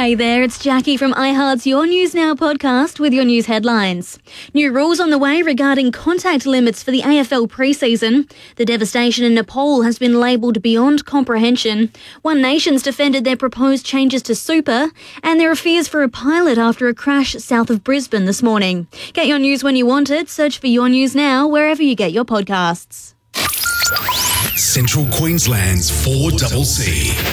Hey there, it's Jackie from iHeart's Your News Now podcast with your news headlines. New rules on the way regarding contact limits for the AFL pre-season. The devastation in Nepal has been labelled beyond comprehension. One Nation's defended their proposed changes to Super, and there are fears for a pilot after a crash south of Brisbane this morning. Get your news when you want it. Search for Your News Now wherever you get your podcasts. Central Queensland's 4CC.